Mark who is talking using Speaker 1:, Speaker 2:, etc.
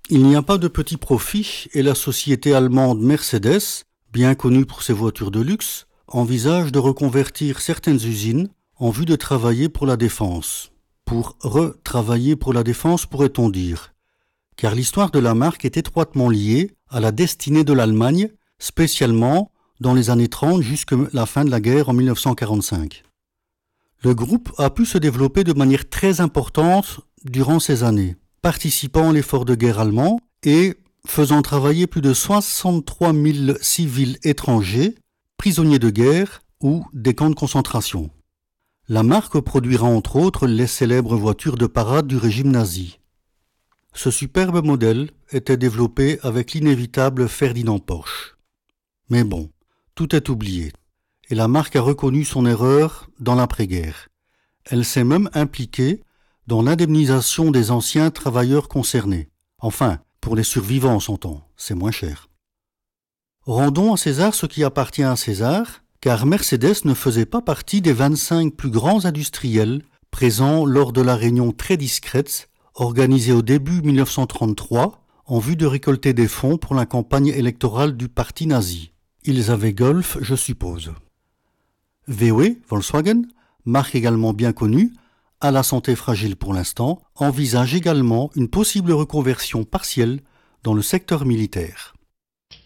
Speaker 1: Il n'y a pas de petit profit et la société allemande Mercedes, bien connue pour ses voitures de luxe, envisage de reconvertir certaines usines en vue de travailler pour la défense. Pour retravailler pour la défense, pourrait-on dire, car l'histoire de la marque est étroitement liée à la destinée de l'Allemagne, spécialement dans les années 30 jusqu'à la fin de la guerre en 1945. Le groupe a pu se développer de manière très importante durant ces années, participant à l'effort de guerre allemand et faisant travailler plus de 63 000 civils étrangers, prisonniers de guerre ou des camps de concentration. La marque produira entre autres les célèbres voitures de parade du régime nazi. Ce superbe modèle était développé avec l'inévitable Ferdinand Porsche. Mais bon, tout est oublié, et la marque a reconnu son erreur dans l'après-guerre. Elle s'est même impliquée dans l'indemnisation des anciens travailleurs concernés. Enfin, pour les survivants, s'entend, c'est moins cher. Rendons à César ce qui appartient à César, car Mercedes ne faisait pas partie des 25 plus grands industriels présents lors de la réunion très discrète organisée au début 1933 en vue de récolter des fonds pour la campagne électorale du parti nazi. Ils avaient Golf, je suppose. VW, Volkswagen, marque également bien connue, à la santé fragile pour l'instant, envisage également une possible reconversion partielle dans le secteur militaire.